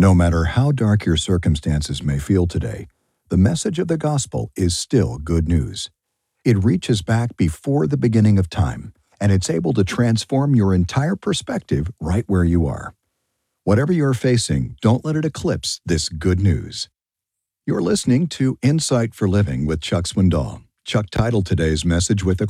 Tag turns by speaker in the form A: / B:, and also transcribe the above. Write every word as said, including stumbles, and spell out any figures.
A: No matter how dark your circumstances may feel today, the message of the gospel is still good news. It reaches back before the beginning of time, and it's able to transform your entire perspective right where you are. Whatever you're facing, don't let it eclipse this good news. You're listening to Insight for Living with Chuck Swindoll. Chuck titled today's message with a